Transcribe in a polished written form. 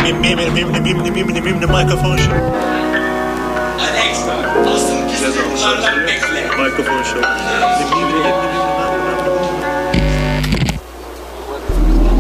Mimli mikrofon show. Alex, aslında bunlardan bekle. Mikrofon show.